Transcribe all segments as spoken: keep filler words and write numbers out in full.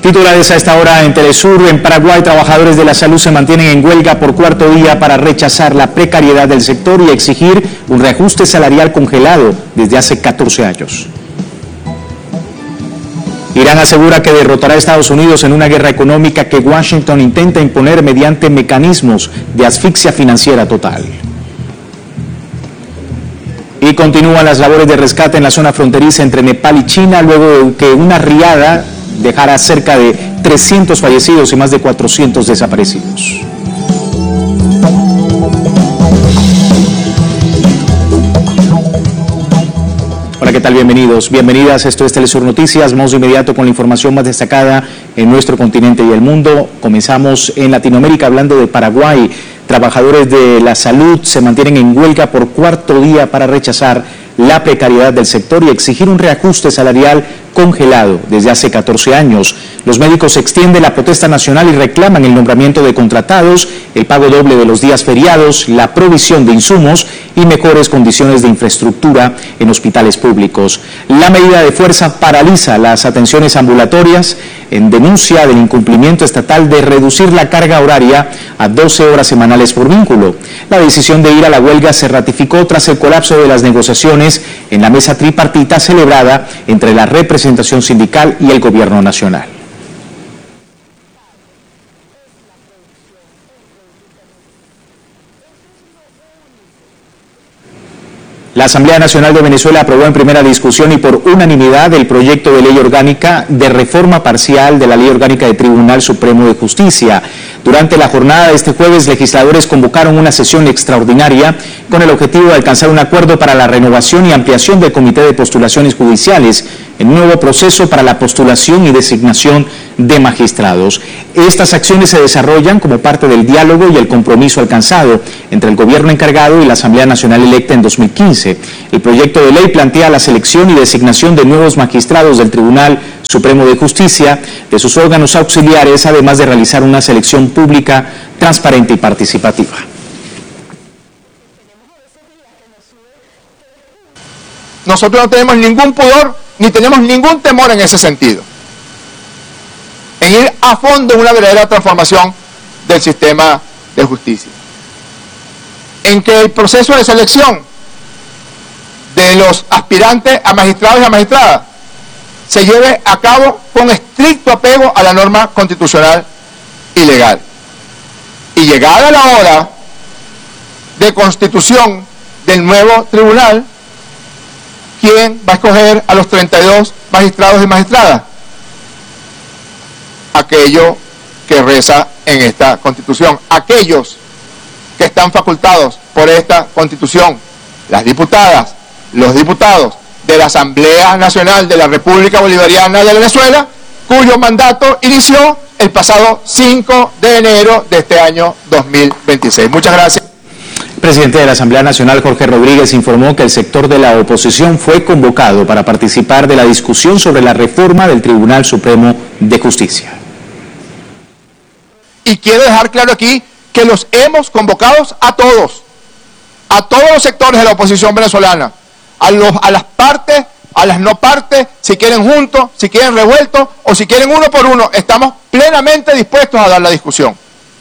Titulares a esta hora en Telesur. En Paraguay, trabajadores de la salud se mantienen en huelga por cuarto día para rechazar la precariedad del sector y exigir un reajuste salarial congelado desde hace catorce años. Irán asegura que derrotará a Estados Unidos en una guerra económica que Washington intenta imponer mediante mecanismos de asfixia financiera total. Y continúan las labores de rescate en la zona fronteriza entre Nepal y China luego de que una riada dejara cerca de trescientos fallecidos y más de cuatrocientos desaparecidos. Hola, ¿qué tal? Bienvenidos, bienvenidas. Esto es Telesur Noticias. Vamos de inmediato con la información más destacada en nuestro continente y el mundo. Comenzamos en Latinoamérica hablando de Paraguay. Trabajadores de la salud se mantienen en huelga por cuarto día para rechazar la precariedad del sector y exigir un reajuste salarial congelado desde hace catorce años. Los médicos extienden la protesta nacional y reclaman el nombramiento de contratados, el pago doble de los días feriados, la provisión de insumos y mejores condiciones de infraestructura en hospitales públicos. La medida de fuerza paraliza las atenciones ambulatorias en denuncia del incumplimiento estatal de reducir la carga horaria a doce horas semanales por vínculo. La decisión de ir a la huelga se ratificó tras el colapso de las negociaciones en la mesa tripartita celebrada entre la representación sindical y el gobierno nacional. La Asamblea Nacional de Venezuela aprobó en primera discusión y por unanimidad el proyecto de ley orgánica de reforma parcial de la Ley Orgánica del Tribunal Supremo de Justicia. Durante la jornada de este jueves, legisladores convocaron una sesión extraordinaria con el objetivo de alcanzar un acuerdo para la renovación y ampliación del Comité de Postulaciones Judiciales en un nuevo proceso para la postulación y designación de magistrados. Estas acciones se desarrollan como parte del diálogo y el compromiso alcanzado entre el gobierno encargado y la Asamblea Nacional electa en dos mil quince. El proyecto de ley plantea la selección y designación de nuevos magistrados del Tribunal Supremo de Justicia, de sus órganos auxiliares, además de realizar una selección pública, transparente y participativa. Nosotros no tenemos ningún pudor ni tenemos ningún temor en ese sentido, en ir a fondo en una verdadera transformación del sistema de justicia, en que el proceso de selección de los aspirantes a magistrados y a magistradas se lleve a cabo con estricto apego a la norma constitucional y legal. Y llegada la hora de constitución del nuevo tribunal, ¿quién va a escoger a los treinta y dos magistrados y magistradas? Aquello que reza en esta Constitución, aquellos que están facultados por esta Constitución, las diputadas, los diputados de la Asamblea Nacional de la República Bolivariana de Venezuela, cuyo mandato inició el pasado cinco de enero de este año dos mil veintiséis. Muchas gracias. El presidente de la Asamblea Nacional, Jorge Rodríguez, informó que el sector de la oposición fue convocado para participar de la discusión sobre la reforma del Tribunal Supremo de Justicia. Y quiero dejar claro aquí que los hemos convocado a todos, a todos los sectores de la oposición venezolana, a, los, a las partes, a las no partes, si quieren juntos, si quieren revueltos o si quieren uno por uno, estamos plenamente dispuestos a dar la discusión.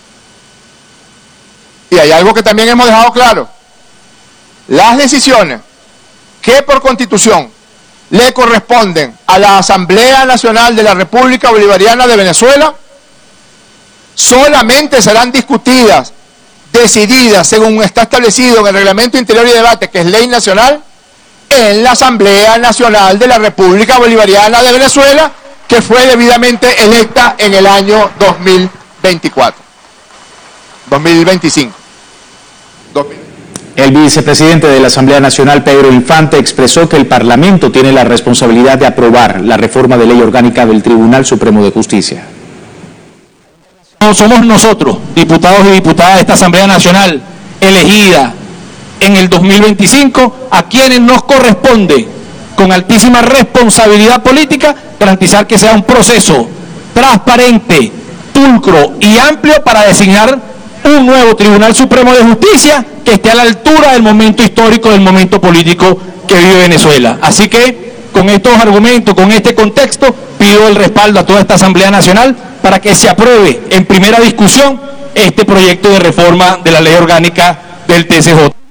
Y hay algo que también hemos dejado claro: las decisiones que por Constitución le corresponden a la Asamblea Nacional de la República Bolivariana de Venezuela solamente serán discutidas, decididas, según está establecido en el Reglamento Interior y Debate, que es ley nacional, en la Asamblea Nacional de la República Bolivariana de Venezuela, que fue debidamente electa en el año dos mil veinticuatro, dos mil veinticinco. El vicepresidente de la Asamblea Nacional, Pedro Infante, expresó que el Parlamento tiene la responsabilidad de aprobar la reforma de ley orgánica del Tribunal Supremo de Justicia. Somos nosotros, diputados y diputadas de esta Asamblea Nacional, elegida en el dos mil veinticinco, a quienes nos corresponde, con altísima responsabilidad política, garantizar que sea un proceso transparente, pulcro y amplio para designar un nuevo Tribunal Supremo de Justicia que esté a la altura del momento histórico, del momento político que vive Venezuela. Así que con estos argumentos, con este contexto, pido el respaldo a toda esta Asamblea Nacional para que se apruebe en primera discusión este proyecto de reforma de la Ley Orgánica del T C J.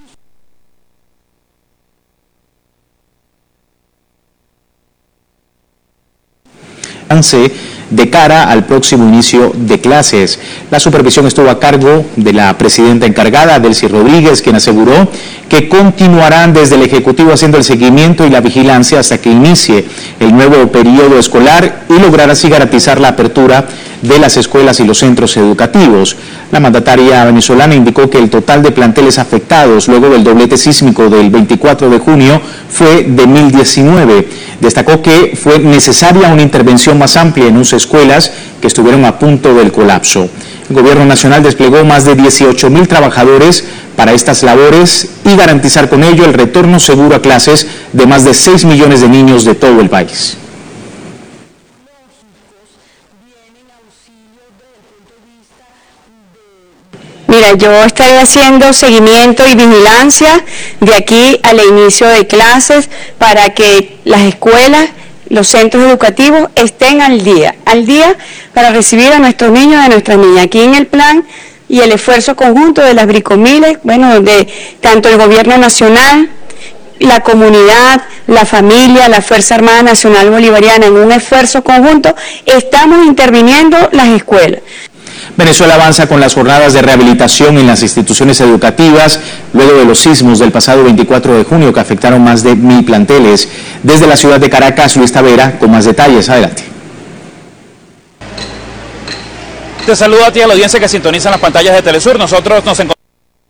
De cara al próximo inicio de clases. La supervisión estuvo a cargo de la presidenta encargada, Delcy Rodríguez, quien aseguró que continuarán desde el Ejecutivo haciendo el seguimiento y la vigilancia hasta que inicie el nuevo periodo escolar y lograr así garantizar la apertura de las escuelas y los centros educativos. La mandataria venezolana indicó que el total de planteles afectados luego del doblete sísmico del veinticuatro de junio fue de mil diecinueve. Destacó que fue necesaria una intervención más amplia en once escuelas que estuvieron a punto del colapso. El Gobierno Nacional desplegó más de dieciocho mil trabajadores para estas labores y garantizar con ello el retorno seguro a clases de más de seis millones de niños de todo el país. Mira, yo estaré haciendo seguimiento y vigilancia de aquí al inicio de clases para que las escuelas, los centros educativos estén al día, al día para recibir a nuestros niños y a nuestras niñas. Aquí en el plan y el esfuerzo conjunto de las Bricomiles, bueno, de tanto el Gobierno Nacional, la comunidad, la familia, la Fuerza Armada Nacional Bolivariana, en un esfuerzo conjunto, estamos interviniendo las escuelas. Venezuela avanza con las jornadas de rehabilitación en las instituciones educativas luego de los sismos del pasado veinticuatro de junio que afectaron más de mil planteles. Desde la ciudad de Caracas, Luis Tavera con más detalles. Adelante. Te saludo a ti, a la audiencia que sintoniza las pantallas de Telesur. Nosotros nos encontramos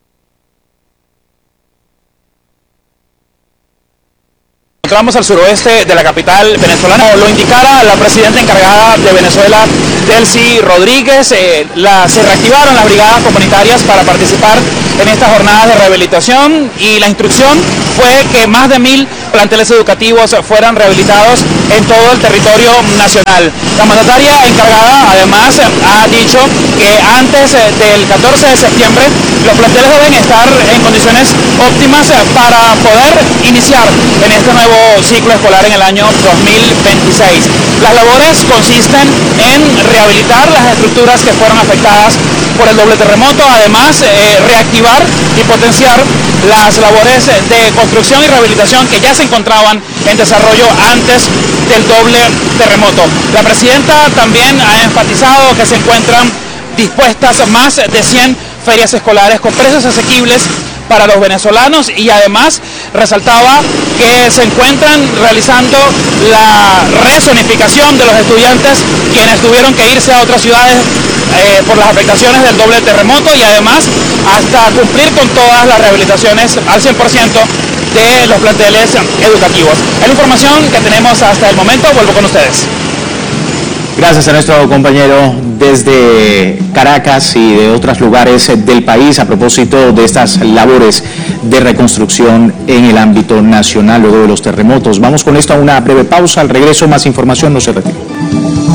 Entramos al suroeste de la capital venezolana. Lo indicara la presidenta encargada de Venezuela, Delcy Rodríguez. Eh, la, se reactivaron las brigadas comunitarias para participar en estas jornadas de rehabilitación y la instrucción fue que más de mil planteles educativos fueran rehabilitados en todo el territorio nacional. La mandataria encargada además ha dicho que antes del catorce de septiembre los planteles deben estar en condiciones óptimas para poder iniciar en este nuevo ciclo escolar en el año dos mil veintiséis. Las labores consisten en rehabilitar las estructuras que fueron afectadas por el doble terremoto, además eh, reactivar y potenciar las labores de construcción y rehabilitación que ya se encontraban en desarrollo antes del doble terremoto. La presidenta también ha enfatizado que se encuentran dispuestas más de cien ferias escolares con precios asequibles para los venezolanos y además resaltaba que se encuentran realizando la rezonificación de los estudiantes quienes tuvieron que irse a otras ciudades eh, por las afectaciones del doble terremoto y además hasta cumplir con todas las rehabilitaciones al cien por ciento de los planteles educativos. Es la información que tenemos hasta el momento. Vuelvo con ustedes. Gracias a nuestro compañero desde Caracas y de otros lugares del país a propósito de estas labores de reconstrucción en el ámbito nacional luego de los terremotos. Vamos con esto a una breve pausa. Al regreso, más información, no se retire.